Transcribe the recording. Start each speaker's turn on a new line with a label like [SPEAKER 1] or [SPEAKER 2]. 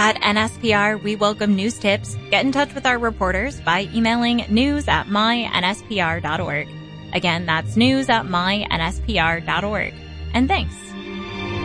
[SPEAKER 1] At NSPR, we welcome news tips. Get in touch with our reporters by emailing news@mynspr.org. Again, that's news@mynspr.org. And thanks.